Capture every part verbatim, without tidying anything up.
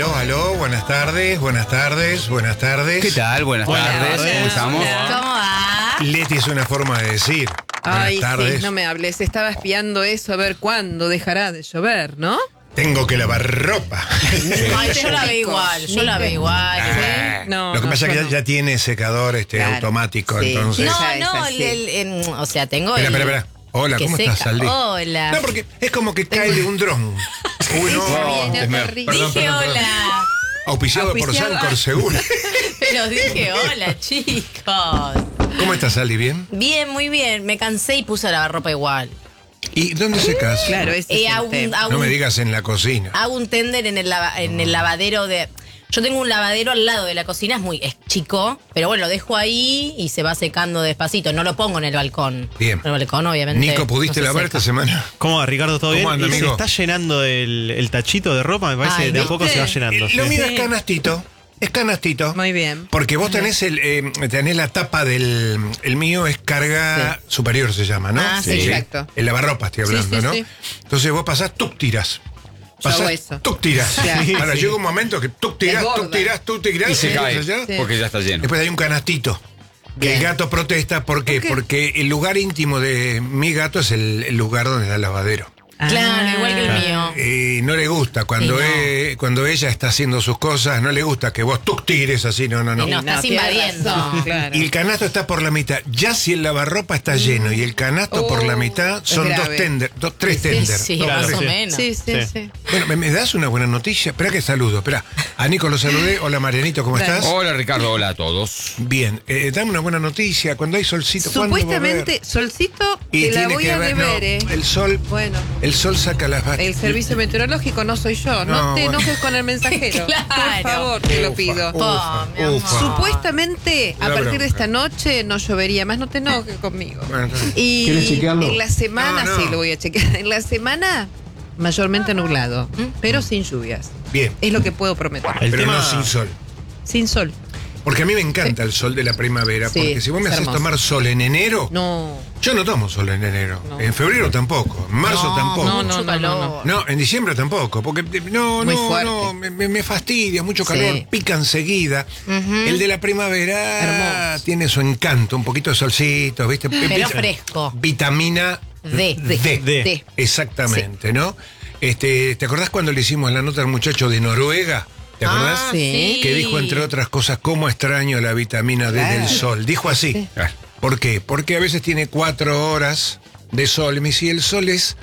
Aló, aló, buenas tardes, buenas tardes, buenas tardes. ¿Qué tal? Buenas Hola, tardes, hola. ¿cómo estamos? ¿Cómo va? Leti es una forma de decir. Buenas Ay, tardes. sí, no me hables. Estaba espiando eso a ver cuándo dejará de llover, ¿no? Tengo que lavar ropa. Ay, yo la veo igual, yo la veo igual. Ah, No, Lo que no, pasa es que yo ya, no. ya tiene secador este Claro, automático, sí. entonces. No, Esa, no, esa, el, sí. el- em, o sea, tengo Espera, el... espera, espera. Hola, que ¿cómo seca. estás, Saldi? Hola. No, porque es como que cae de un dron. Uy, no. Viene me- terrible. perdón, Dije perdón, perdón. hola, Auspiciado por Auspiciado. Sancor, seguro. pero dije hola, chicos. ¿Cómo estás, Saldi? ¿Bien? Bien, muy bien. Me cansé y puse a lavar ropa igual. ¿Y dónde secas? Claro, ese Eh, es hago, el un, tema. hago No me un- digas en la cocina. hago un tender en el, lava- en el lavadero de... Yo tengo un lavadero al lado de la cocina, es muy es chico, pero bueno, lo dejo ahí y se va secando despacito. No lo pongo en el balcón. Bien. En el balcón, obviamente. Nico, ¿pudiste no se lavar seca. esta semana? ¿Cómo va, Ricardo? ¿Todo ¿Cómo bien? anda, Y se amigo? está llenando el, el tachito de ropa, me parece Ay, que de a ¿viste? poco se va llenando. Eh, Lo sí. mío es canastito. Es canastito. Muy bien. Porque vos tenés el eh, tenés la tapa del el mío es carga superior se llama, ¿no? Ah, sí. Exacto. El lavarropa estoy Sí, hablando, sí, ¿no? sí. Entonces vos pasás, tú tiras. Yo hago Pasás, eso. tú tiras. Claro. Ahora Sí. llega un momento que tú tiras, tú Desborda. tiras, tú tiras. Y se ¿sí? cae, ¿Ya? Sí. porque ya está lleno. Después hay un canastito. Que Bien. el gato protesta, ¿por qué? ¿Por qué? Porque el lugar íntimo de mi gato es el, el lugar donde está el lavadero. Claro, Ah. igual que el mío. Y no le gusta, cuando, Sí, no. e- cuando ella está haciendo sus cosas, no le gusta que vos tú tires así, no, no, no. Y no, estás tiene invadiendo. razón, claro. Y el canasto está por la mitad. Ya si el lavarropa está lleno y el canasto Oh, por la mitad, es son dos grave. tender, dos, tres Sí, tender. sí, dos Claro, más por o sí. menos. Sí, sí, Sí. sí. Bueno, ¿me, me das una buena noticia? Espera que saludo, espera. A Nico lo saludé. Hola Marianito, ¿cómo Claro. estás? Hola Ricardo, hola a todos. Bien, eh, dame una buena noticia. Cuando hay solcito, ¿cuándo va a Supuestamente, haber? Solcito, Y te la tiene voy que a ver- deber, no, ¿eh? el sol, Bueno, el sol saca las bat- el servicio meteorológico no soy yo. No, No, te bueno. enojes con el mensajero. Claro. Por favor, te lo Ufa, pido. ufa, Oh, mi amor. ufa. Supuestamente, La a partir bronca. de esta noche no llovería más, no te enojes conmigo. Bueno, está bien. Y ¿Quieres chequearlo? en la semana, No, no. sí, lo voy a chequear. En la semana, mayormente nublado, pero sin lluvias. Bien, Es lo que puedo prometer. El pero tema- no sin sol. Sin sol. Porque a mí me encanta el sol de la primavera. Sí, porque si vos me es haces hermoso. tomar sol en enero, No. yo no tomo sol en enero. No. En febrero tampoco. En marzo No, tampoco. no, mucho no, no, calor. No, en diciembre tampoco, porque eh, no, Muy no, fuerte. no, me, me- me fastidia, mucho calor, Sí. pica enseguida. El de la primavera Hermoso. tiene su encanto, un poquito de solcito, ¿viste? Empieza- fresco. Vitamina D. D. D. D. Exactamente, ¿no? Este, ¿te acordás cuando le hicimos la nota al muchacho de Noruega? ¿Te acordás? Ah, Sí. Que dijo, entre otras cosas, cómo extraño la vitamina D Claro. del sol. Dijo así. Ah, ¿Por qué? Porque a veces tiene cuatro horas de sol. Y me dice, el sol es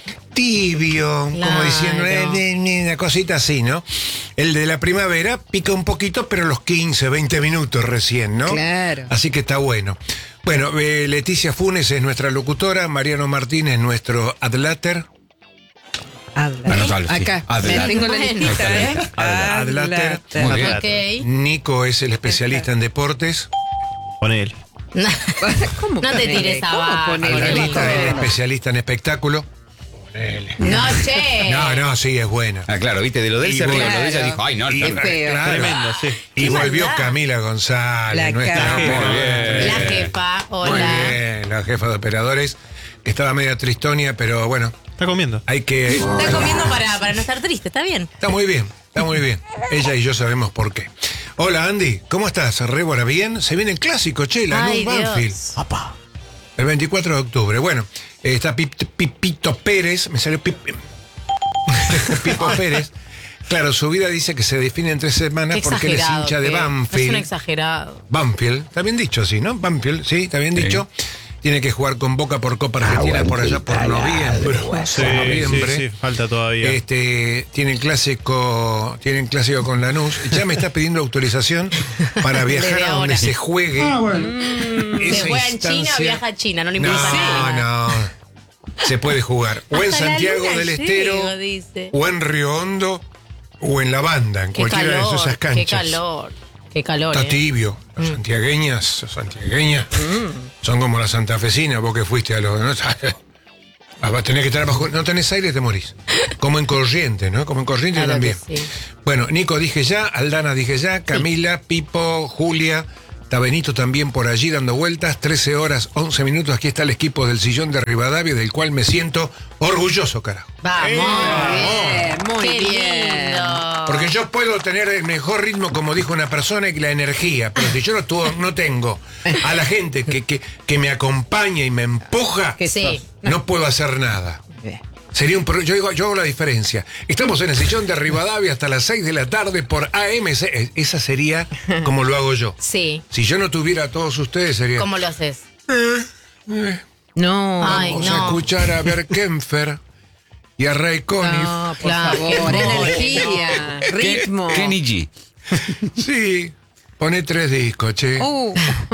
tibio, como Claro. diciendo, eh, eh, eh, una cosita así, ¿no? El de la primavera pica un poquito, pero a los quince, veinte minutos recién, ¿no? Claro. Así que está bueno. Bueno, eh, Leticia Funes es nuestra locutora, Mariano Martínez, nuestro adláter. Anotalo, sí. Acá, Adelante. me tengo la Bueno. listita, ¿eh? Adláter. Muy bien. Ok. Nico es el especialista en deportes. Ponele. ¿Cómo No te ponele? tires ¿Cómo abajo. ponele? Adalita es el Nico? especialista en espectáculo. No, che. No, no, sí, es buena. Ah, claro, viste, de lo de él Y se rió, bueno. lo de ella dijo, ay, no, Y- no, Qué no. feo. Claro. Tremendo, sí. Y Qué volvió maldad. Camila González, La nuestra cara. muy Muy bien. La jefa, Muy hola. bien, la jefa de operadores. Estaba media tristonia, pero bueno, Está comiendo. hay que. Está comiendo para, para no estar triste, está bien. Está muy bien, está muy bien. Ella y yo sabemos por qué. Hola Andy, ¿cómo estás? Rébora, ¿bien? Se viene el clásico, che, la Ay, Lanús Banfield. Dios. El veinticuatro de octubre. Bueno, eh, está Pip- Pipito Pérez, me salió Pip- Pipo Pérez. Claro, su vida dice que se define en tres semanas Qué porque él es exagerado. hincha de que- Es un Banfield. exagerado. Banfield, está bien dicho así, ¿no? Banfield, sí, está bien Sí. dicho. Tiene que jugar con Boca por Copa Argentina por allá por noviembre. Sí, por noviembre. sí, sí, falta todavía. Este, tienen clásico, tienen clásico con Lanús. Ya me está pidiendo autorización para viajar Desde a donde ahora. se juegue. Ah, bueno. esa Se juega en China, instancia. viaja a China, no le No, importa nada. no. Se puede jugar o en Hasta la Santiago luna del llego, Estero, dice. o en Río Hondo, o en La Banda, en Qué cualquiera calor, de esas canchas. qué calor, qué calor. Está eh. tibio. Las santiagueñas, las santiagueñas son como las santafesinas, vos que fuiste a los. ¿no? Ah, vas a tener que estar bajo. No tenés aire, te morís. Como en Corriente, ¿no? Como en Corriente Claro también. que sí. Bueno, Nico dije ya, Aldana dije ya, Camila, Pipo, Julia. Está Benito también por allí dando vueltas, trece horas, once minutos. Aquí está el equipo del Sillón de Rivadavia, del cual me siento orgulloso, carajo. Vamos. Bien, muy Qué bien. lindo. Porque yo puedo tener el mejor ritmo, como dijo una persona, y la energía. Pero si yo no, tuvo, no tengo a la gente que, que, que me acompaña y me empuja, Que Sí. no puedo hacer nada. Sería un pro- yo digo, yo hago la diferencia. Estamos en el sillón de Rivadavia hasta las seis de la tarde por A M C. Esa sería como lo hago yo. Sí. Si yo no tuviera a todos ustedes, sería. ¿Cómo lo haces? No. Ay, Vamos no. a escuchar a Berkenfer y a Ray Conniff. No, por Claro. favor, Qué energía, ritmo. Kenny G. Sí, pone tres discos, che. Uh,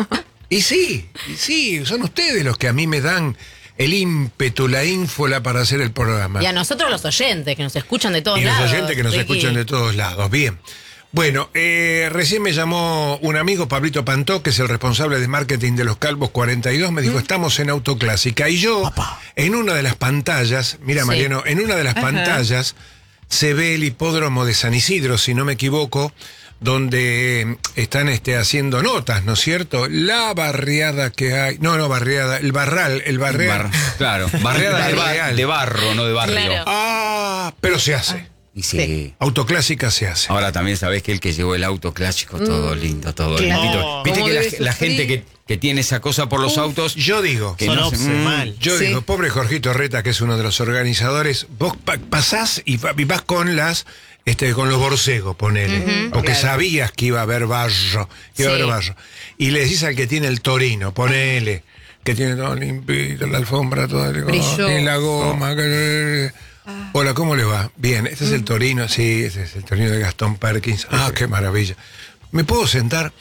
Y sí, y sí, son ustedes los que a mí me dan el ímpetu, la ínfola para hacer el programa. Y a nosotros los oyentes, que nos escuchan de todos Y los lados. oyentes que nos Ricky. escuchan de todos lados. Bien. Bueno, eh, recién me llamó un amigo, Pablito Pantó, que es el responsable de marketing de Los Calvos cuarenta y dos. Me dijo, estamos en Autoclásica. Y yo, en una de las pantallas, mira Sí. Mariano, en una de las Ajá. pantallas se ve el hipódromo de San Isidro, si no me equivoco, donde están este, haciendo notas, ¿no es cierto? La barriada que hay. No, no, barriada, el barral, el barreal. Bar- claro, barriada de, Barreal. bar- de barro, no de barrio. Claro. Ah, pero se hace. Y sí. Sí. Autoclásica se hace. Ahora también sabés que el que llevó el auto clásico, todo lindo, todo Claro. lindo. Viste ¿Cómo que la, debe la sufrir? gente que, que tiene esa cosa por los autos. Yo digo, que Son no se- obse, mm, mal. yo Sí. digo, pobre Jorgito Reta, que es uno de los organizadores, vos pa- pasás y, va- y vas con las, este, con los borcegos, ponele, porque Claro. sabías que iba a haber barro, que iba a Sí. haber barro. Y le decís al que tiene el torino, ponele, que tiene todo limpito, la alfombra toda, Brilloso. tiene la goma, que- Hola, ¿cómo le va? Bien, este es el torino, sí, este es el torino de Gastón Perkins. Ah, qué maravilla. ¿Me puedo sentar?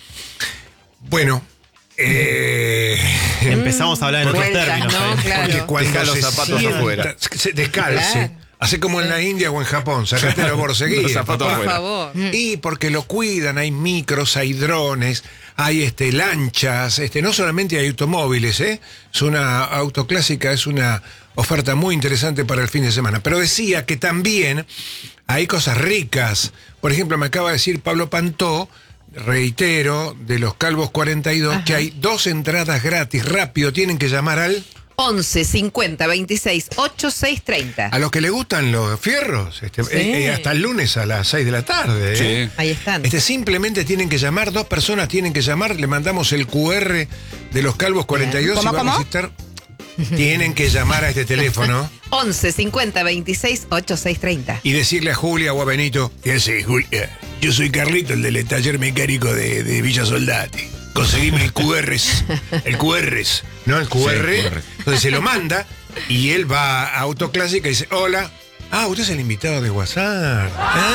Bueno, eh... Empezamos a hablar en otros Vueltas, términos. ¿no? ahí. Claro. Porque cuando Deja los se zapatos sienta, afuera. se descalce. Claro. Hace como en la India o en Japón, sacate los borseguíes. Los zapatos papá. por afuera. favor. Y porque lo cuidan, hay micros, hay drones, hay este lanchas, este no solamente hay automóviles, ¿eh? Es una autoclásica, es una oferta muy interesante para el fin de semana. Pero decía que también hay cosas ricas. Por ejemplo, me acaba de decir Pablo Pantó, reitero, de Los Calvos cuarenta y dos, Ajá. que hay dos entradas gratis. Rápido, tienen que llamar al... once cincuenta veintiséis ochenta y seis treinta. A los que le gustan los fierros, este, Sí. eh, eh, hasta el lunes a las seis de la tarde. ¿eh? Sí. Ahí están. Este, simplemente tienen que llamar, dos personas tienen que llamar, le mandamos el cu erre de Los Calvos cuarenta y dos y ¿Cómo, vamos cómo? a estar. Tienen que llamar a este teléfono once cincuenta veintiséis ochenta y seis treinta. y decirle a Julia o a Benito, ¿qué hace Julia? Yo soy Carlito, el del taller mecánico de, de Villa Soldati. Conseguime el cu erre, el cu erre, ¿no? El cu erre. Sí, el cu erre. Entonces se lo manda y él va a Autoclásica y dice, hola. Ah, usted es el invitado de WhatsApp.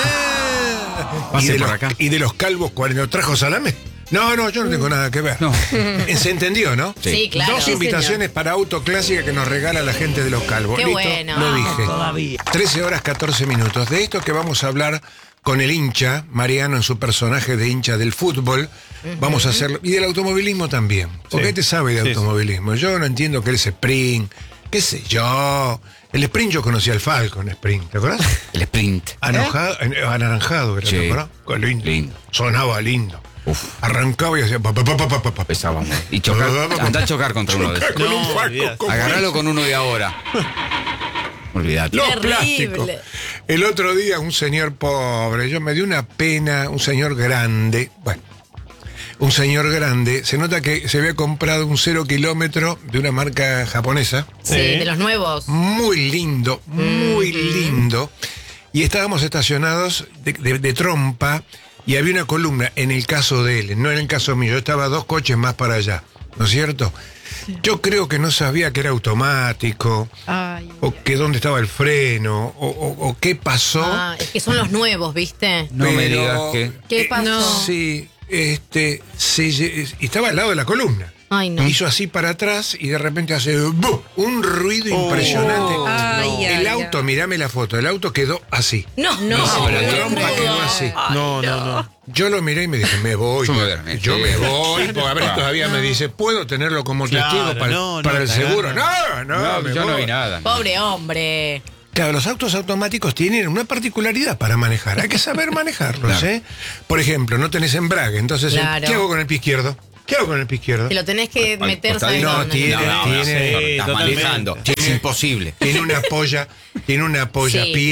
Ah. Pase y, de por los, acá. y de los calvos, ¿cuándo trajo salame? No, no, yo no tengo nada que ver. No. Se entendió, ¿no? Sí. Sí, claro. Dos Sí, invitaciones para Autoclásica que nos regala la gente de Los Calvos. Qué Listo, bueno. lo Vamos dije. trece horas catorce minutos. De esto que vamos a hablar con el hincha, Mariano en su personaje de hincha del fútbol, vamos a hacerlo. Y del automovilismo también. Porque Sí. este sabe de Sí, sí. automovilismo. Yo no entiendo que el sprint, qué sé yo. El sprint yo conocía al Falcon Sprint, ¿te acuerdas? El sprint. Anojado, eh, anaranjado, era, Sí. ¿te acuerdas? Qué lindo. Lindo. Sonaba lindo. Uf. Arrancaba y hacía pa, pa, pa, pa, pa, pa. Pesábamos. Y chocar. Andá a chocar contra uno de esos. Con un No, Falcon, olvídate. ¿cómo Agarralo es? con uno de ahora. Olvídate. Los Terrible. plásticos. El otro día un señor pobre, yo me dio una pena, un señor grande, bueno, un señor grande, se nota que se había comprado un cero kilómetro de una marca japonesa, Sí, Sí. de los nuevos. muy lindo, muy lindo, y estábamos estacionados de, de- de trompa y había una columna, en el caso de él, no en el caso mío, yo estaba dos coches más para allá, ¿no es cierto? Yo creo que no sabía que era automático, Ay. o que dónde estaba el freno, o, o- o qué pasó. Ah, es que son los nuevos, ¿viste? No me pero, digas que. ¿Qué eh, pasó? Sí, este, se lle- y estaba al lado de la columna. Ay, no. Hizo así para atrás y de repente hace ¡bu! Un ruido impresionante. Ay, el ay, auto, ay. mirame la foto, el auto quedó así. No, No, No, la no, trompa no. quedó así. No, no, no. Yo lo miré y me dije, me voy. Yo me voy, Yo sí. me voy. Porque a ver, Claro. todavía me dice, ¿puedo tenerlo como Claro, testigo para, no, no, para el cagada. seguro? No, no, No, me yo no voy. vi nada. Pobre hombre. Claro, los autos automáticos tienen una particularidad para manejar. Hay que saber manejarlos, Claro. ¿eh? Por ejemplo, no tenés embrague. Entonces, Claro. ¿qué hago con el pie izquierdo? ¿Qué hago con el pie izquierdo? Que lo tenés que Al meter, costado. ¿sabes No, dónde? tiene- No, no, no, tiene- estás totalmente. manejando. Es imposible. Tiene una polla, tiene una polla Sí. pie.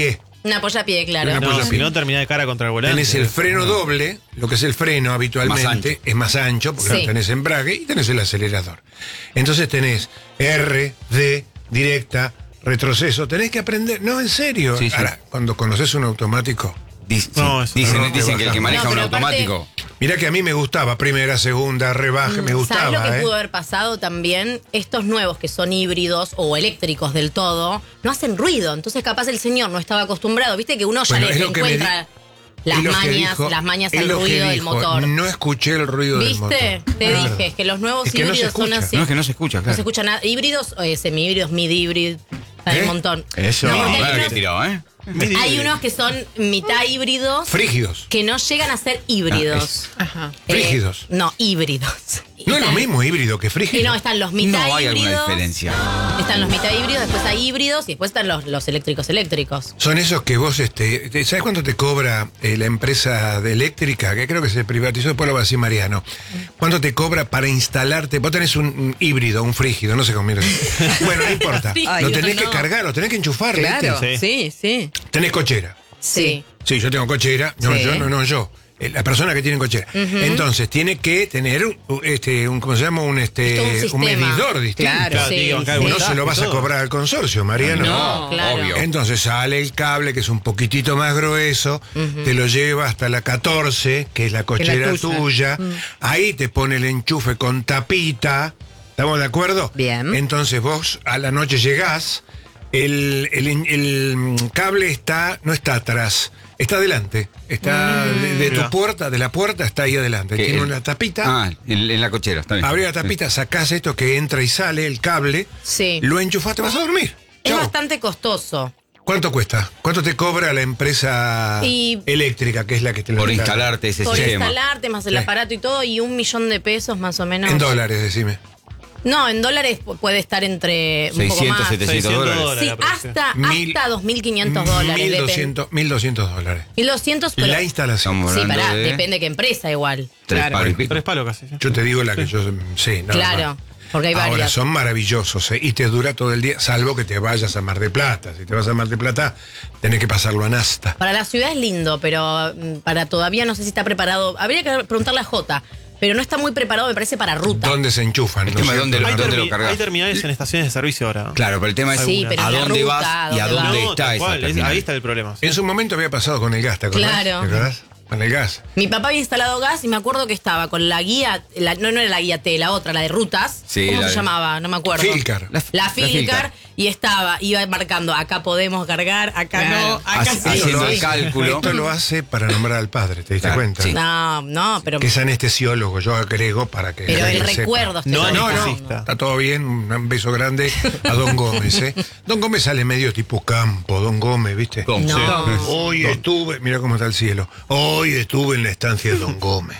Una apoyapié, claro. Una No, apoyapié. si no termina de cara contra el volante. Tenés el freno doble, lo que es el freno habitualmente, Más ancho. es más ancho, porque Sí. no tenés embrague, y tenés el acelerador. Entonces tenés R, D, directa, retroceso. Tenés que aprender. No, en serio. Sí, sí. Ahora, cuando conoces un automático. Dic- No, sí, eso dicen no te dicen que el baja. que maneja No, un pero aparte- automático. Mirá que a mí me gustaba, primera, segunda, rebaje, me ¿Sabes gustaba. lo que ¿eh? pudo haber pasado también? Estos nuevos que son híbridos o eléctricos del todo, no hacen ruido. Entonces capaz el señor no estaba acostumbrado. Viste que uno ya Bueno, le es lo que me encuentra las Es lo que mañas, dijo- las mañas es al lo que ruido del dijo, motor. No escuché el ruido del motor. ¿Viste? Te Claro. dije, es que los nuevos Es que no se híbridos son escucha. así. No, es que no se escucha, No claro. se escucha nada. Híbridos, eh, semi-híbridos, mid-híbridos. Hay ¿Eh? un montón. Eso. No, No, porque hay claro que unos- tiró, ¿eh? Hay unos que son mitad híbridos Frígidos. que no llegan a ser híbridos. Ajá. Eh, Frígidos. no, híbridos. No es lo Están- mismo híbrido que Y frígido. no, están los mitad No hay híbridos. alguna diferencia. Están los mitad híbridos, después hay híbridos y después están los, los eléctricos eléctricos. Son esos que vos, este, te- ¿sabes cuánto te cobra eh, la empresa de eléctrica? Que creo que se privatizó, después lo va a decir Mariano. ¿Cuánto te cobra para instalarte? Vos tenés un, un híbrido, un frígido, no sé cómo mira. Bueno, no importa. Ay, lo tenés no. que cargar, lo tenés que enchufar. Claro, ¿viste? Sí. sí, sí. Tenés cochera. Sí. Sí, yo tengo cochera. No, Sí. yo, no, no, yo. Eh, La persona que tiene cochera. Entonces, tiene que tener un, este, un, ¿cómo se llama? Un, este, Es todo un un sistema. medidor distinto. Claro. Claro, Sí, tiene que bancar el sí. No voltaje se lo vas y a todo. cobrar al consorcio, Mariano. No, claro. obvio. Entonces sale el cable, que es un poquitito más grueso, te lo lleva hasta la catorce, que es la cochera tuya. tuya. Ahí te pone el enchufe con tapita. ¿Estamos de acuerdo? Bien. Entonces vos a la noche llegás, el, el- el cable está, no está atrás, está adelante. Está de, de tu Mirá. puerta, de la puerta está ahí adelante. Que Tiene el- una tapita. Ah, en, en la cochera, está bien. Abrí la tapita, sacás esto que entra y sale, el cable, Sí. lo enchufás, te vas a dormir. Es Chau. bastante costoso. ¿Cuánto cuesta? ¿Cuánto te cobra la empresa Y- eléctrica, que es la que te lo Por instala? instalarte ese Por sistema. instalarte, más el Sí. aparato y todo, y un millón de pesos más o menos. En dólares, decime. No, en dólares pu- puede estar entre un poco seiscientos, más. setecientos seiscientos dólares. dólares. Sí, la producción. hasta, Mil- hasta dos mil quinientos dólares. mil depende. doscientos, mil doscientos dólares. mil doscientos, pero. La instalación. Estamos Sí, hablando pará, de depende qué empresa igual. tres Claro. palos y pico. Tres palos casi. sí. Yo te digo la que yo sé. No, Claro, no. porque hay Ahora, varias. son maravillosos, ¿eh? Y te dura todo el día, salvo que te vayas a Mar de Plata. Si te vas a Mar de Plata, tenés que pasarlo a Nasta. Para la ciudad es lindo, pero mm, para todavía no sé si está preparado. Habría que preguntarle a Jota, pero no está muy preparado, me parece, para ruta. ¿Dónde se enchufan? El ¿no es tema de cierto? dónde Hay, ¿A dónde termi- lo cargas? hay terminales en estaciones de servicio ahora. Claro, pero el tema es Sí, pero a en la dónde ruta, vas ¿a y a dónde dónde No, está tal esa cual, es- terminal. ahí está el problema. sí. En su momento había pasado con el gas, ¿te acordás? Claro. ¿Te acordás? Con el gas. Mi papá había instalado gas y me acuerdo que estaba con la guía, la- no, no era la guía T, la otra, la de rutas. Sí, ¿Cómo la se de- llamaba? No me acuerdo. Filcar. La- La la Filcar, Filcar. y estaba, iba marcando, acá podemos cargar, acá Claro. no, acá Haci- sí. haciendo sí. el cálculo. Esto lo hace para nombrar al padre, ¿te diste Claro, cuenta? sí. No, no, pero, Que es anestesiólogo, yo agrego para que... pero la el gente sepa. recuerdo estoy No, hablando. No, no, anestesista. está todo bien, un beso grande a Don Gómez, ¿eh? Don Gómez sale medio tipo campo, Don Gómez, ¿viste? ¿Cómo? No. Sí. Hoy estuve, mira cómo está el cielo, hoy estuve en la estancia de Don Gómez,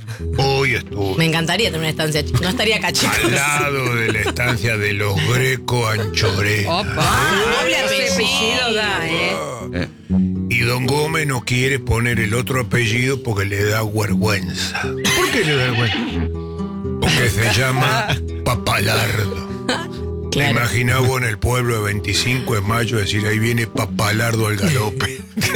hoy Me estuve encantaría tener una estancia, no estaría cachito. al lado de la estancia de los Greco Anchoré. Opa. doble Ese apellido. apellido da, ¿eh? Eh, Y Don Gómez no quiere poner el otro apellido porque le da vergüenza. ¿Por qué le da vergüenza? Porque se llama Papalardo. ¿Te Claro. imaginás vos en el pueblo de veinticinco de mayo decir ahí viene Papalardo al galope?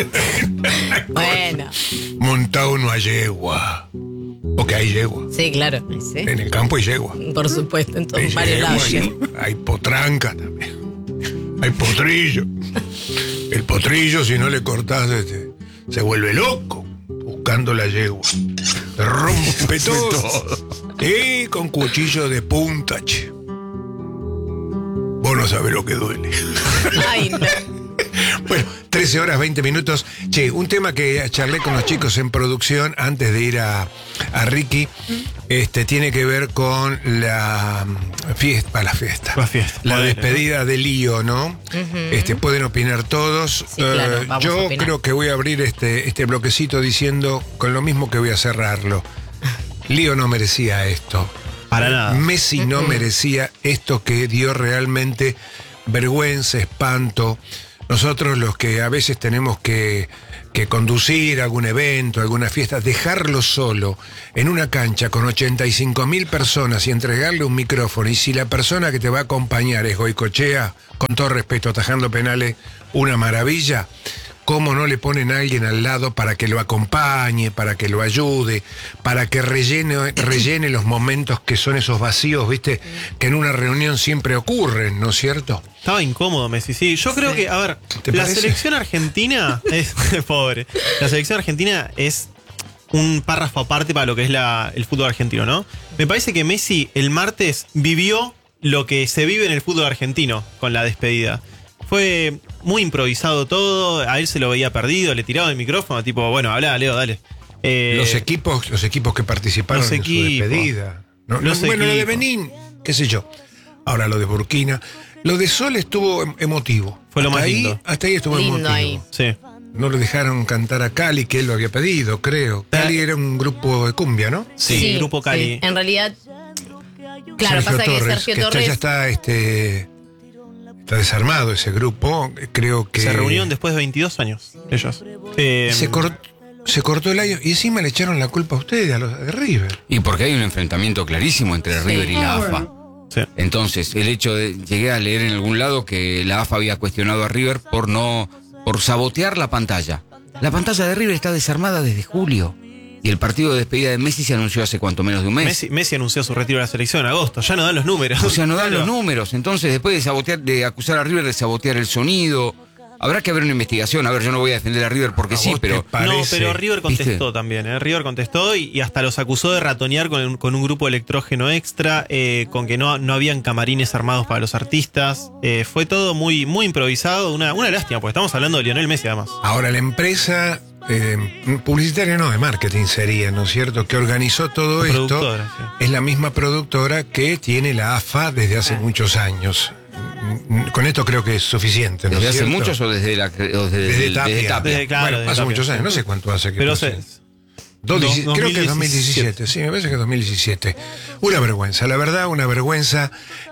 Bueno, Montado una yegua. Porque hay yegua. sí, claro. Sí. En el campo hay yegua. Por supuesto, en todos Hay varios yegua, lados. hay, hay potranca también. Hay potrillo. El potrillo, si no le cortás, este, se vuelve loco buscando la yegua. Te rompe todo. Y con cuchillo de punta, che. Vos no sabés lo que duele. Ay, no. Bueno, trece horas, veinte minutos. Che, un tema que charlé con los chicos en producción antes de ir a, a Ricky, este, tiene que ver con la mm, fiesta, la fiesta. La fiesta. La Bueno, despedida de Lío, ¿no? Este, pueden opinar todos. Sí, claro, Eh, vamos a yo opinar. creo que voy a abrir este, este bloquecito diciendo con lo mismo que voy a cerrarlo. Lío no merecía esto. Para nada. Messi no merecía esto que dio realmente vergüenza, espanto. Nosotros los que a veces tenemos que, que conducir algún evento, alguna fiesta, dejarlo solo en una cancha con ochenta y cinco mil personas y entregarle un micrófono, y si la persona que te va a acompañar es Goicochea, con todo respeto, atajando penales, una maravilla. cómo no le ponen a alguien al lado para que lo acompañe, para que lo ayude, para que rellene, rellene los momentos que son esos vacíos, ¿viste? Que en una reunión siempre ocurren, ¿no es cierto? Estaba incómodo Messi, sí. Yo creo que, a ver, ¿Te la parece? selección argentina es pobre. La selección argentina es un párrafo aparte para lo que es la, el fútbol argentino, ¿no? Me parece que Messi el martes vivió lo que se vive en el fútbol argentino con la despedida. Fue muy improvisado todo, a él se lo veía perdido, le tiraba el micrófono, tipo, bueno, habla, Leo, dale. Eh, Los equipos, los equipos que participaron los en equipos. su despedida. No, Los no, bueno, lo de equipos. Benín, qué sé yo. Ahora lo de Burkina. Lo de Sol estuvo em- emotivo. Fue lo Hasta más ahí, lindo. Hasta ahí estuvo Lindo emotivo. ahí. Sí. No le dejaron cantar a Cali, que él lo había pedido, creo. Cali era un grupo de cumbia, ¿no? Sí, Grupo Cali. En realidad, claro, Sergio pasa que Torres, Sergio que está- Torres. ya está, este, está desarmado ese grupo. Creo que Se reunieron después de veintidós años, ellos. Eh, se, cor- se cortó el año y encima le echaron la culpa a ustedes, a los de River. Y porque hay un enfrentamiento clarísimo entre River y la A F A. sí. Entonces, el hecho de, llegué a leer en algún lado que la A F A había cuestionado a River por no, por sabotear la pantalla. La pantalla de River está desarmada desde julio. Y el partido de despedida de Messi se anunció hace cuanto menos de un mes. Messi, Messi anunció su retiro de la selección en agosto. Ya no dan los números. O sea, no dan Claro. los números. Entonces, después de sabotear, de acusar a River de sabotear el sonido, habrá que haber una investigación. A ver, yo no voy a defender a River porque ¿A sí, vos te pero parece? No, pero River contestó ¿Viste? también. ¿eh? River contestó y, y hasta los acusó de ratonear con, un- con un grupo electrógeno extra, eh, con que no, no habían camarines armados para los artistas. Eh, fue todo muy, muy improvisado. Una, una lástima, porque estamos hablando de Lionel Messi además. Ahora, la empresa eh, publicitaria, no, de marketing sería, ¿no es cierto?, que organizó todo La esto, productora, sí. es la misma productora que tiene la A F A desde hace muchos años. Mm, Con esto creo que es suficiente, ¿no ¿desde es hace cierto? muchos o desde, la, o desde, Desde el- Tapia. desde Tapia? Desde- claro, bueno, desde hace Tapia. muchos años, no sé cuánto hace que Pero pasó. se- Dos dieci- dos- creo que es dos mil dos mil diecisiete, sí, me parece que dos mil diecisiete. Una vergüenza, la verdad, una vergüenza.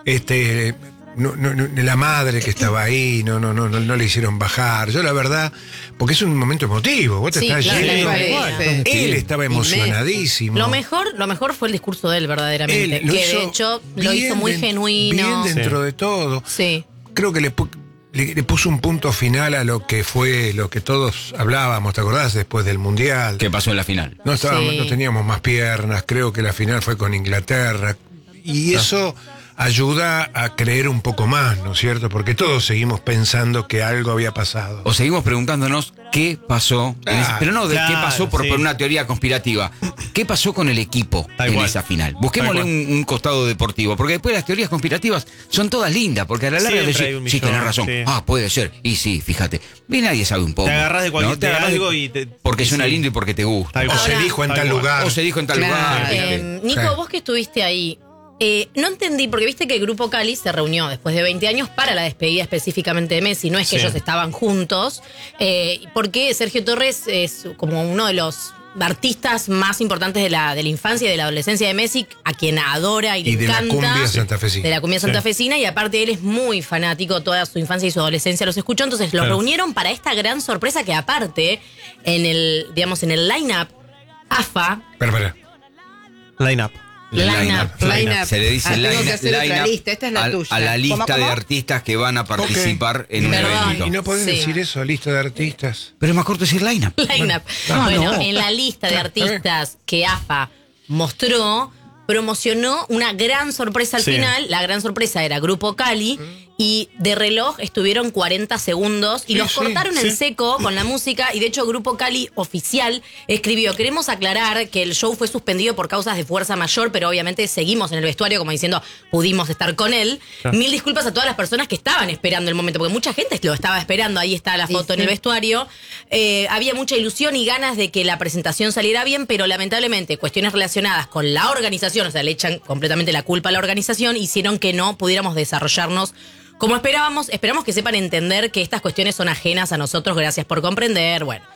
Este, no, no, no, la madre que estaba ahí, no, no, no, no, no le hicieron bajar. Yo la verdad, porque es un momento emotivo, vos te Sí, estás claro, yendo. claro. Él estaba emocionadísimo. Lo mejor, lo mejor fue el discurso de él, verdaderamente. Él lo que hizo de hecho lo bien hizo muy den- genuino. Bien dentro de todo. Sí. Creo que le, pu- le, le puso un punto final a lo que fue, lo que todos hablábamos, ¿te acordás? Después del Mundial. ¿Qué pasó en la final? No, estábamos, Sí. no teníamos más piernas, creo que la final fue con Inglaterra. Y eso ayuda a creer un poco más, ¿no es cierto? Porque todos seguimos pensando que algo había pasado. O seguimos preguntándonos qué pasó, en ese- Ah, pero no de claro, qué pasó por, sí. por una teoría conspirativa. ¿Qué pasó con el equipo Tal en cual. esa final? Busquémosle Tal un, cual. un costado deportivo, porque después las teorías conspirativas son todas lindas, porque a la larga Siempre decís, hay un sí, millón, tenés razón, sí. ah, puede ser, y sí, fíjate, y nadie sabe un poco. Te agarrás de cualquier- Te de agarrás algo y te- porque y suena sí. lindo y porque te gusta. Tal O cual. se Ahora- dijo en Tal tal cual. lugar. O se dijo en tal Claro. lugar. ¿viste? Eh, Nico, Sí. vos que estuviste ahí, eh, no entendí, porque viste que el Grupo Cali se reunió después de veinte años para la despedida específicamente de Messi, no es que Sí. ellos estaban juntos, eh, porque Sergio Torres es como uno de los artistas más importantes de la, de la infancia y de la adolescencia de Messi, a quien adora y le Y de la encanta. cumbia santafesina. De la cumbia Sí. santafesina, y aparte él es muy fanático, toda su infancia y su adolescencia los escuchó, entonces los Claro. reunieron para esta gran sorpresa que aparte, en el, digamos, en el line-up, A F A, Espera, espera. Line up. Line-up, line-up. Se le dice Ah, tengo line, que hacer otra line-up lista, esta es la a, tuya. a la lista ¿Cómo, cómo? de artistas que van a participar en un Perdón. evento. ¿Y no podés Sí. decir eso, lista de artistas? Pero es más corto decir line-up. Line-up. Ah, Bueno, no. en la lista de Claro, está bien. artistas que A F A mostró, promocionó una gran sorpresa al Sí. final. La gran sorpresa era Grupo Cali. Y de reloj estuvieron cuarenta segundos y Sí, los sí, cortaron en sí. seco con la música. Y de hecho, Grupo Cali oficial escribió: queremos aclarar que el show fue suspendido por causas de fuerza mayor, pero obviamente seguimos en el vestuario, como diciendo, pudimos estar con él. Claro. Mil disculpas a todas las personas que estaban esperando el momento, porque mucha gente lo estaba esperando. Ahí está la Sí, foto en sí. el vestuario. Eh, había mucha ilusión y ganas de que la presentación saliera bien, pero lamentablemente cuestiones relacionadas con la organización, o sea, le echan completamente la culpa a la organización, hicieron que no pudiéramos desarrollarnos como esperábamos. Esperamos que sepan entender que estas cuestiones son ajenas a nosotros. Gracias por comprender. Bueno.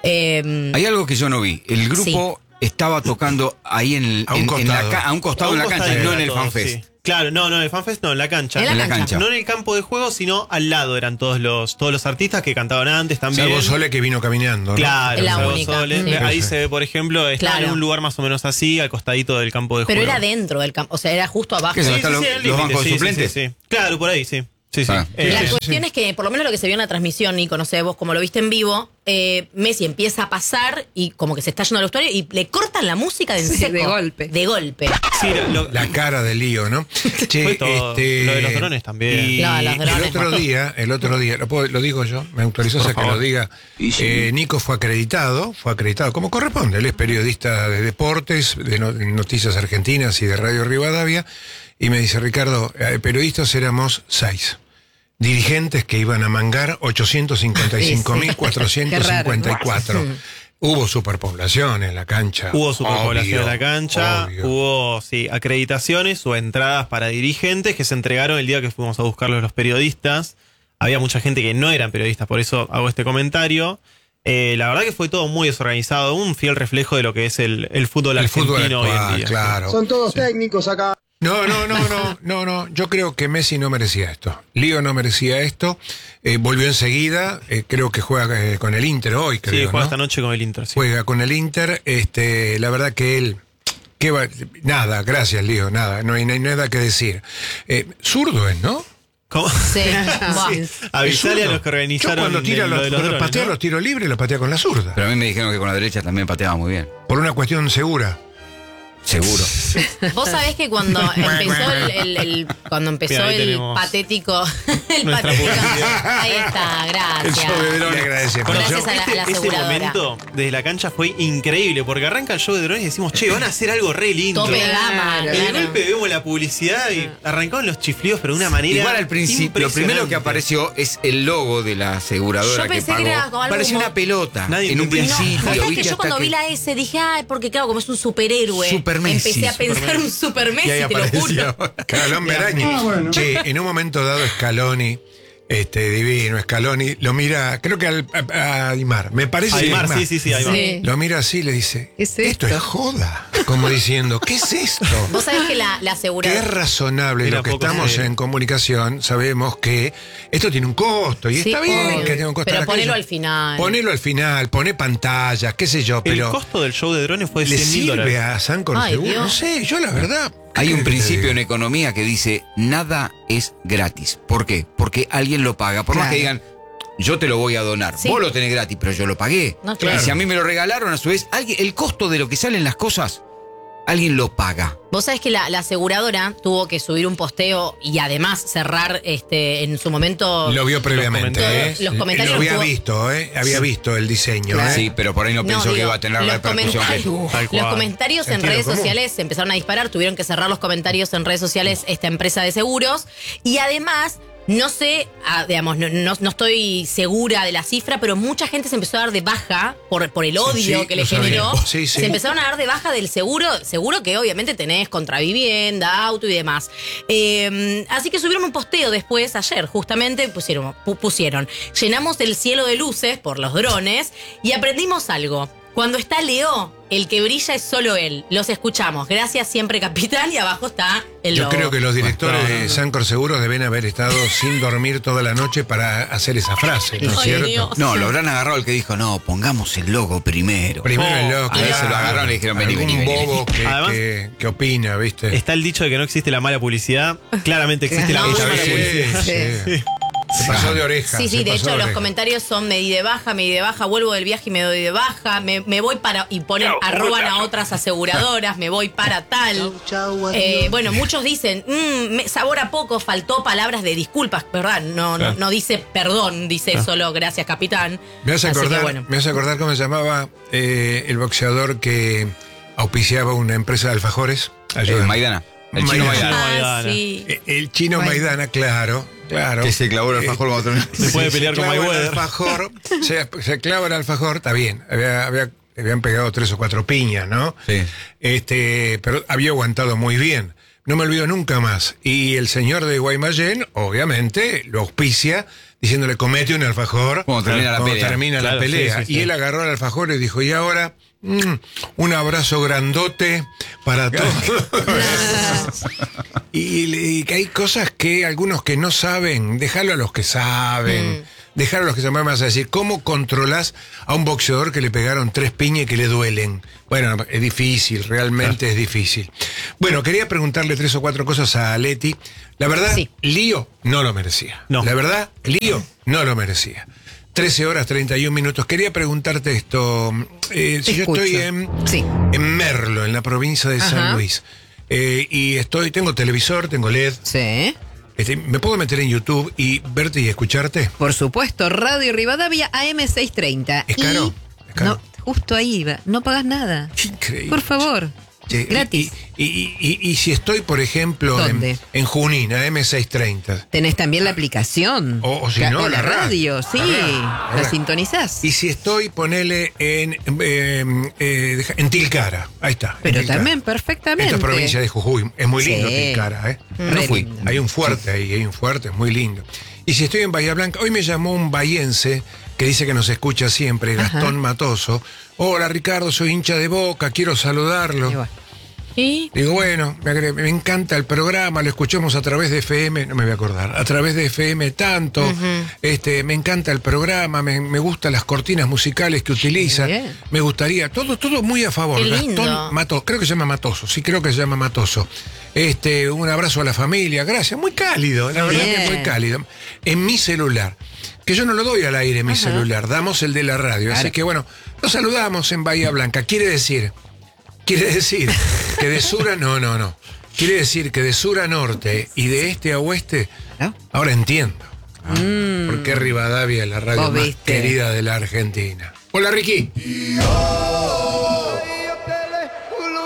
Eh, Hay algo que yo no vi. El grupo estaba tocando ahí en, el- A un en- en la costado. ca- a un costado A en un la cancha, costadito no en era el todo, FanFest. sí. Claro, no, no, en el FanFest no, en la cancha. En la En la cancha. cancha. No en el campo de juego, sino al lado eran todos los, todos los artistas que cantaban antes también. Salvo Sole que vino caminando, ¿no? Claro, Es la Salvo única, Sole. sí. Ahí se ve, por ejemplo, estaba Claro. en un lugar más o menos así, al costadito del campo de pero juego. era dentro del campo, o sea, era justo abajo. ¿Qué es? Sí, ¿Están sí, los- sí, al los límite, bancos sí, sí, suplentes? sí, sí. Claro, por ahí, sí. Sí, sí. Ah. Eh, La sí, cuestión sí. es que, por lo menos lo que se vio en la transmisión, Nico, no sé vos como lo viste en vivo, eh, Messi empieza a pasar y como que se está yendo al vestuario y le cortan la música de en Sí, seco. de golpe. De golpe. sí, lo- La cara de lío, ¿no? Che, Fue todo. Lo de los drones también. Y No, los drones, el otro no. día, el otro día, lo, puedo- lo digo yo, me autorizó a que favor. lo diga. Eh, Nico fue acreditado, fue acreditado como corresponde. Él es periodista de deportes, de no- Noticias Argentinas y de Radio Rivadavia. Y me dice, Ricardo, eh, periodistas éramos seis. Dirigentes que iban a mangar ochocientos cincuenta y cinco mil cuatrocientos cincuenta y cuatro. Hubo superpoblación en la cancha. Hubo superpoblación Obvio, en la cancha, obvio. hubo, sí, acreditaciones o entradas para dirigentes que se entregaron el día que fuimos a buscarlos los periodistas. Había mucha gente que no eran periodistas, por eso hago este comentario. Eh, la verdad que fue todo muy desorganizado, un fiel reflejo de lo que es el, el fútbol El argentino fútbol hoy en actual, día. claro. Son todos técnicos acá. No, no, no, no, no, no. Yo creo que Messi no merecía esto. Lío no merecía esto. Eh, volvió enseguida. Eh, creo que juega eh, con el Inter hoy, creo. Sí, juega ¿no? esta noche con el Inter. Sí. Juega con el Inter. Este, la verdad que él. Que va, nada, gracias, Lío, nada. No hay, no hay nada que decir. Eh, zurdo es, ¿no? ¿Cómo? Sí. Buah. Sí. Es Avisale a zurdo. los que organizaron Yo cuando tira el- los, lo de los cuando drones, patea ¿no? los tiros libres, los patea con la zurda. Pero a mí me dijeron que con la derecha también pateaba muy bien. Por una cuestión segura. Seguro. Vos sabés que cuando empezó el, el- el- cuando empezó Mira, ahí el tenemos patético, el nuestra patético, publicidad. ahí está, El gracias. show de drones. Le agradecemos. Gracias a la, a la Este, este aseguradora. momento desde la cancha fue increíble, porque arranca el show de drones y decimos, che, van a hacer algo re lindo. Tope de gama, Claro. Y de claro. golpe vemos la publicidad y arrancaron los chiflidos, pero de una manera. Igual al principio, lo primero que impresionante. apareció es el logo de la aseguradora Yo que pensé pagó. que era como algo Parecía como- una pelota. Nadie en un entendía. No, principio. vos sabés ¿viste? que yo Hasta cuando que- vi la S dije, ay, porque claro, como es un superhéroe. Super Messi, Empecé a Super pensar Messi. un super Messi, Y ahí te lo apareció juro. Calón Berañi. Che, en un momento dado Scaloni, este divino Scaloni, lo mira, creo que al, a, a Aymar, me parece que Aymar, Aymar. sí, sí, sí, Aymar. Sí. Lo mira así y le dice, ¿Qué es esto esto? es joda. Como diciendo, ¿qué es esto? Vos sabés que la, la Que es aseguradora. razonable, Mira, lo que poco estamos serio. en comunicación, sabemos que esto tiene un costo, y Sí, está bien obvio. que tenga un costo. Pero la ponelo calle. al final. Ponelo al final, pone pantallas, qué sé yo, El pero costo del show de drones fue de ¿le cien mil sirve dólares. a Sancor Ay, Seguro? Dios. No sé, yo la verdad. ¿qué Hay un querés que te principio diga? en economía que dice, nada es gratis. ¿Por qué? Porque alguien lo paga. Por más Claro. que digan, yo te lo voy a donar. Sí. Vos lo tenés gratis, pero yo lo pagué. No, claro. Y si a mí me lo regalaron, a su vez, alguien, el costo de lo que salen las cosas, alguien lo paga. Vos sabés que la, la aseguradora tuvo que subir un posteo y además cerrar este en su momento. Lo vio previamente, comentarios. ¿eh? Los comentarios Lo había tuvo- visto, ¿eh? Había visto el diseño, Claro. ¿eh? Sí, pero por ahí no, No, pensó que digo, iba a tener la los repercusión que comentarios- Tal cual. Los comentarios en Sentido redes común. sociales se empezaron a disparar, tuvieron que cerrar los comentarios en redes sociales esta empresa de seguros y además no sé, ah, digamos, no, no- no estoy segura de la cifra, pero mucha gente se empezó a dar de baja por, por el odio sí, que lo le generó. sabía. Sí, sí. Se empezaron a dar de baja del seguro, seguro que obviamente tenés contra vivienda, auto y demás. Eh, así que subieron un posteo después, ayer, justamente pusieron, pu- pusieron, llenamos el cielo de luces por los drones y aprendimos algo. Cuando está Leo, el que brilla es solo él. Los escuchamos. Gracias siempre, capitán. Y abajo está el Yo logo. creo que los directores No, no, no. de Sancor Seguros deben haber estado sin dormir toda la noche para hacer esa frase, ¿no es Ay, cierto? Dios. No, lo habrán agarrado el que dijo, no, pongamos el logo primero. Primero el Oh, loco. a ese claro. lo agarraron y le dijeron, vení, Algún vení, vení, bobo vení. que, Además- que- que opina, ¿viste? Está el dicho de que no existe la mala publicidad. Claramente existe la No, muy Esta mala vez publicidad. sí, sí. Se pasó de oreja. Sí, sí, se de pasó hecho los oreja. comentarios son me di de baja, me di de baja, vuelvo del viaje y me doy de baja, me, me voy para, y ponen, arroban a otras aseguradoras, me voy para tal. Eh, bueno, muchos dicen, "Mm, me- sabor a poco, faltó palabras de disculpas, ¿verdad? No, no, Claro. no dice perdón, dice solo gracias, capitán. Me hace Así que acordar, bueno. me hace acordar cómo se llamaba eh, el boxeador que auspiciaba una empresa de alfajores. Eh, Ayúdame. Maidana. El chino Maidana. Maidana. Ah, sí. Eh, El chino Bueno. Maidana, claro, claro. Que se clavó el Eh, alfajor cuando terminó. Se puede pelear se con clava el Mayweather. alfajor, se, se clava el alfajor, está bien. Había, había- le habían pegado tres o cuatro piñas, ¿no? Sí. Este, pero había aguantado muy bien. No me olvido nunca más. Y el señor de Guaymallén, obviamente, lo auspicia diciéndole comete un alfajor Cuando termina la cuando pelea. termina la Claro, sí, pelea. sí, sí. Y él agarró el alfajor y dijo, y ahora, mm, un abrazo grandote para todos. y, le- y que hay cosas que algunos que no saben, déjalo a los que saben. dejar a los que se me vas a decir, ¿cómo controlás a un boxeador que le pegaron tres piñas y que le duelen? Bueno, es difícil, realmente claro. es difícil. Bueno, quería preguntarle tres o cuatro cosas a Leti. La verdad, sí. Lío no lo merecía. No. La verdad, Lío no lo merecía. trece horas, treinta y un minutos. Quería preguntarte esto. Eh, si yo estoy en, sí. en Merlo, en la provincia de Ajá. San Luis, eh, y estoy, tengo televisor, tengo L E D. Sí. Este, ¿Me puedo meter en YouTube y verte y escucharte? Por supuesto, Radio Rivadavia A M seiscientos treinta. ¿Es caro? Y ¿Es caro? No, justo ahí iba. No pagas nada. Increíble. Por favor. Sí, gratis. Y, y, y, y, y si estoy, por ejemplo, en, en Junín, a M seiscientos treinta. Tenés también la aplicación. O, o si la, no, o la, la radio, radio. sí. La, radio. la, la sintonizás. Y si estoy, ponele en, eh, eh, en Tilcara. Ahí está. Pero Tilcara. También perfectamente. Esta es provincia de Jujuy. Es muy lindo sí. Tilcara, ¿eh? No fui. Lindo. Hay un fuerte ahí, hay un fuerte, es muy lindo. Y si estoy en Bahía Blanca, hoy me llamó un bahiense que dice que nos escucha siempre, Gastón Ajá. Matoso. Hola Ricardo, soy hincha de Boca, quiero saludarlo. ¿Y? Digo, bueno, me, me encanta el programa, lo escuchamos a través de F M, no me voy a acordar, a través de F M tanto, uh-huh. este, me encanta el programa, me, me gustan las cortinas musicales que utiliza, Bien. me gustaría, todo, todo muy a favor. Qué Gastón lindo. Matoso, creo que se llama Matoso, sí creo que se llama Matoso. Este, un abrazo a la familia, gracias, muy cálido, la verdad Bien. que muy cálido. En mi celular, que yo no lo doy al aire en mi Ajá. celular, damos el de la radio, claro. así que bueno, nos saludamos en Bahía Blanca, quiere decir... Quiere decir que de sur a... No, no, no. Quiere decir que de sur a norte y de este a oeste... ¿No? Ahora entiendo. Mm. ¿Por qué Rivadavia es la radio más querida de la Argentina? Hola, Ricky.